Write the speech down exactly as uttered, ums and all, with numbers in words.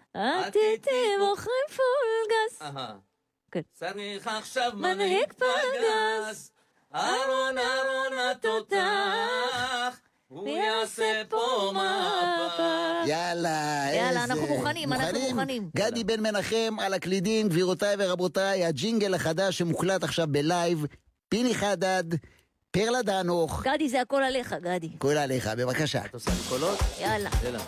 את איתי מוכרים פולגס. אהה. כן. צריך עכשיו מנהיג מנהיג פגז. פגז. אהרון אהרון התותח. הוא יעשה פה מהפך. יאללה, איזה... יאללה, אנחנו מוכנים, אנחנו מוכנים. גדי בן מנחם על הקלידים, גבירותיי ורבותיי, הג'ינגל החדש שמוקלט עכשיו בלייב, פיני חדד, פרלה דנוך, גדי, זה הכל עליך, גדי. כולה עליך, בבקשה. את עושה לי קולות? יאללה. יאללה.